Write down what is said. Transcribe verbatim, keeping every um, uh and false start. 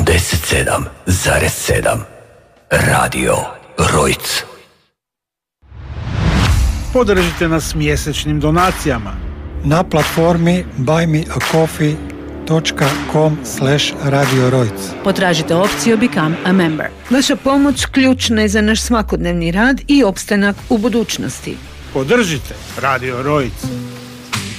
devedeset sedam zarez sedam Radio Rojc. Podržite nas mjesečnim donacijama na platformi buy me a coffee dot com slash Radio Rojc. Potražite opciju Become a Member. Vaša pomoć ključna je za naš svakodnevni rad i opstanak u budućnosti. Podržite Radio Rojc.